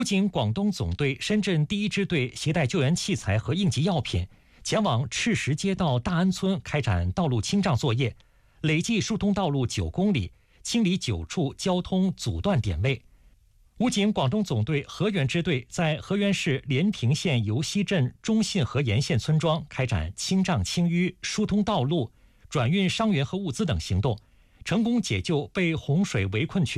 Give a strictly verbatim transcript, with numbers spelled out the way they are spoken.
武警广东总队深圳第一支队携带救援器材和应急药品，前往赤石街道大安村开展道路清障作业，累计疏通道路九公里，清理九处交通阻断点位。武警广东总队河源支队在河源市连平县油溪镇中信河沿线村庄开展清障清淤、疏通道路、转运伤员和物资等行动，成功解救被洪水围困群